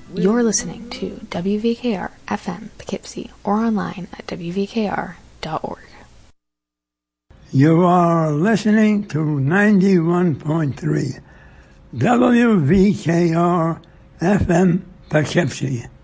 You're listening to WVKR FM Poughkeepsie or online at wvkr.org. You are listening to 91.3 WVKR FM Poughkeepsie.